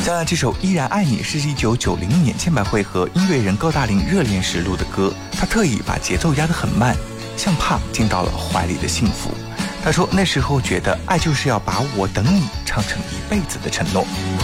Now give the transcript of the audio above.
当然，这首《依然爱你》是1990年千百惠和音乐人高大林热恋时录的歌，他特意把节奏压得很慢，像怕听到了怀里的幸福。他说那时候觉得爱就是要把我等你唱成一辈子的承诺。